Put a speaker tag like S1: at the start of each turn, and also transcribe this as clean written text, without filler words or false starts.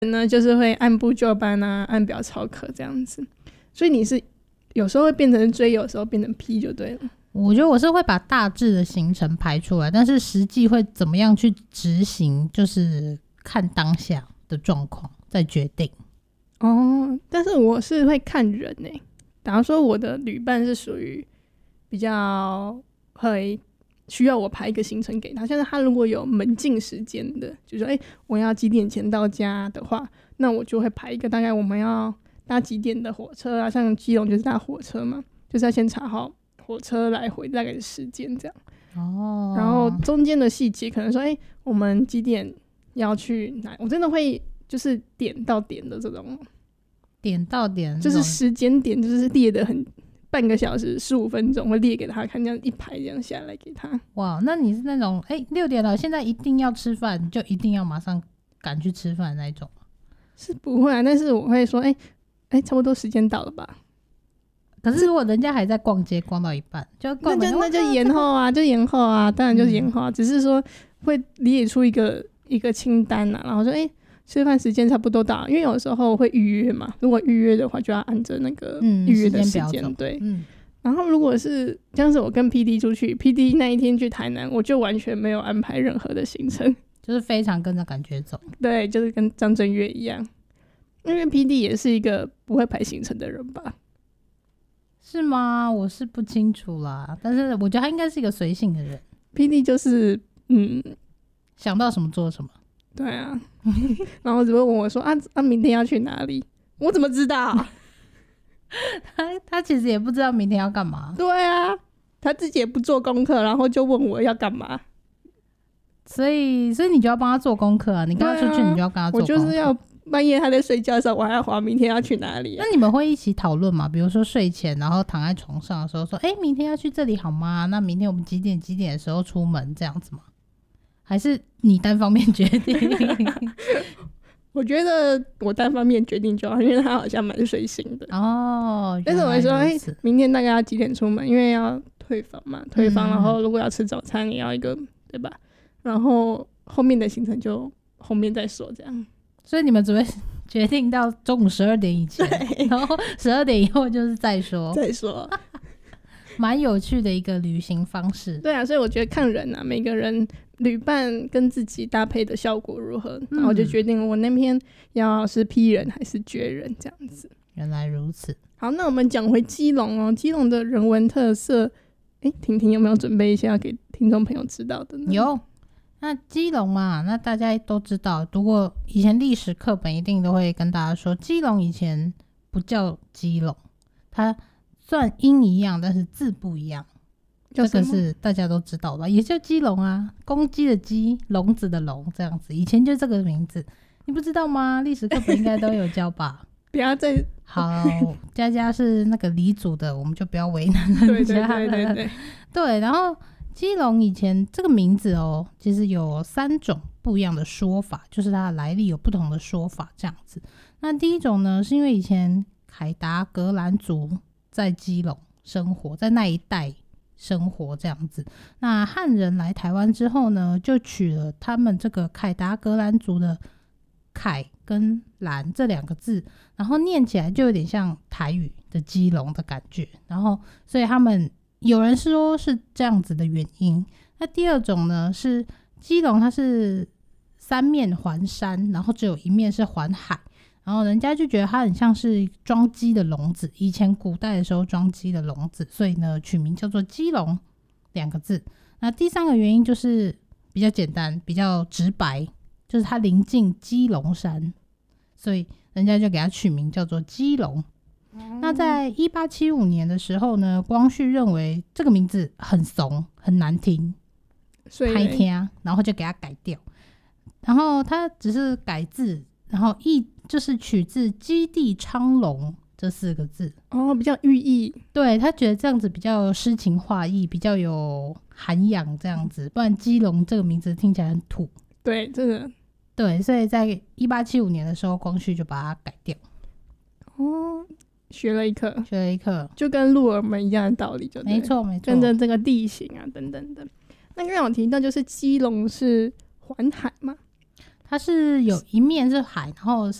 S1: 呢就是会按部就班啊，按表操课这样子。所以你是有时候会变成 J， 有时候变成 P 就对了。
S2: 我觉得我是会把大致的行程排出来，但是实际会怎么样去执行，就是看当下的状况再决定。
S1: 哦，但是我是会看人欸。假如说我的旅伴是属于比较会需要我排一个行程给他，像是他如果有门禁时间的，就是说我要几点前到家的话，那我就会排一个大概我们要搭几点的火车啊，像基隆就是搭火车嘛，就是要先查好火车来回大概的时间这样。
S2: 哦，
S1: 然后中间的细节可能说我们几点要去哪，我真的会就是点到点的这种，
S2: 点到点
S1: 就是时间点就是列的很半个小时15分钟会列给他看，这样一排这样下来给他。
S2: 哇，那你是那种6点了现在一定要吃饭就一定要马上赶去吃饭那一种？
S1: 是不会啊，但是我会说差不多时间到了吧。
S2: 可是如果人家还在逛街逛到一半就逛
S1: 那就延后啊，就延后啊，当然就是延后啊，只是说会列出一个清单啊，然后说吃饭时间差不多到了，因为有时候会预约嘛，如果预约的话就要按着那个预约的时间对。然后如果是像是我跟 PD 出去 ，PD 那一天去台南，我就完全没有安排任何的行程，
S2: 就是非常跟着感觉走。
S1: 对，就是跟张震岳一样，因为 PD 也是一个不会排行程的人吧？
S2: 是吗？我是不清楚啦，但是我觉得他应该是一个随性的人。
S1: PD 就是
S2: 想到什么做什么。
S1: 对啊，然后只会问我说明天要去哪里？我怎么知道？
S2: 他其实也不知道明天要干嘛。
S1: 对啊，他自己也不做功课，然后就问我要干嘛。
S2: 所以你就要帮他做功课啊！你跟他出去，你就要跟他做功课。
S1: 我就是要半夜他在睡觉的时候，我还要划明天要去哪里啊。
S2: 那你们会一起讨论吗？比如说睡前，然后躺在床上的时候说：“明天要去这里好吗？那明天我们几点的时候出门？”这样子吗？还是你单方面决定？
S1: 我觉得我单方面决定就好，因为他好像蛮随性的
S2: 哦。
S1: 但是我会说明天大概要几点出门，因为要退房嘛，然后如果要吃早餐也要一个，对吧？然后后面的行程就后面再说这样。
S2: 所以你们只会决定到中午12点以前，然后12点以后就是再说蛮有趣的一个旅行方式。
S1: 对啊，所以我觉得看人啊，每个人旅伴跟自己搭配的效果如何，然后就决定我那边要是 P 人还是绝人这样子。
S2: 原来如此。
S1: 好，那我们讲回基隆哦，基隆的人文特色，婷婷有没有准备一些要给听众朋友知道的呢？
S2: 有。那基隆嘛，那大家都知道，读过以前历史课本一定都会跟大家说，基隆以前不叫基隆，它虽然音一样，但是字不一样。这个是大家都知道吧？也叫基隆啊，公鸡的鸡，笼子的笼，这样子。以前就这个名字，你不知道吗？历史课本应该都有教吧？
S1: 不要再
S2: 好，佳佳是那个黎族的，我们就不要为难人家了。对，然后基隆以前这个名字其实有3种不一样的说法，就是它的来历有不同的说法这样子。那第一种呢，是因为以前凯达格兰族在基隆生活，在那一带生活这样子。那汉人来台湾之后呢，就取了他们这个凯达格兰族的凯跟兰这2个字，然后念起来就有点像台语的基隆的感觉，然后所以他们有人说是这样子的原因。那第二种呢，是基隆它是3面环山，然后只有1面是环海，然后人家就觉得它很像是装鸡的笼子，以前古代的时候装鸡的笼子，所以呢取名叫做基隆2个字。那第3个原因就是比较简单比较直白，就是它临近基隆山，所以人家就给它取名叫做基隆。那在1875年的时候呢，光绪认为这个名字很怂很难听，拍听，然后就给它改掉。然后他只是改字，然后就是取自基地昌隆这4个字
S1: 比较寓意。
S2: 对，他觉得这样子比较诗情画意，比较有涵养这样子，不然基隆这个名字听起来很土。
S1: 对，这个
S2: 对，所以在1875年的时候，光绪就把它改掉。
S1: 学了一课，就跟鹿耳门一样的道理就对，
S2: 没错，
S1: 跟着这个地形啊等等的。那刚刚有提到就是基隆是环海嘛，
S2: 它是有一面是海，然后